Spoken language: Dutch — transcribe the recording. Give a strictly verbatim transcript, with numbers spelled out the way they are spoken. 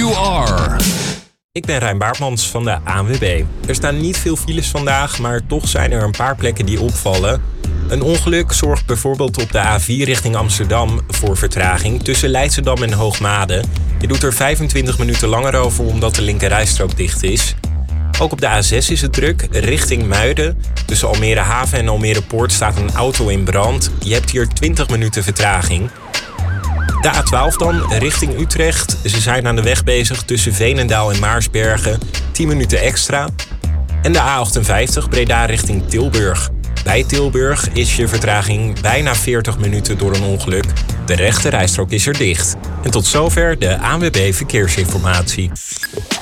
you are. Ik ben Rijn Baartmans van de A N W B. Er staan niet veel files vandaag, maar toch zijn er een paar plekken die opvallen. Een ongeluk zorgt bijvoorbeeld op de A vier richting Amsterdam voor vertraging tussen Leidschendam en Hoogmade. Je doet er vijfentwintig minuten langer over omdat de linkerrijstrook dicht is. Ook op de A zes is het druk, richting Muiden. Tussen Almere Haven en Almere Poort staat een auto in brand. Je hebt hier twintig minuten vertraging. De A twaalf dan, richting Utrecht. Ze zijn aan de weg bezig tussen Veenendaal en Maarsbergen. tien minuten extra. En de A achtenvijftig, Breda richting Tilburg. Bij Tilburg is je vertraging bijna veertig minuten door een ongeluk. De rechte rijstrook is er dicht. En tot zover de A N W B Verkeersinformatie.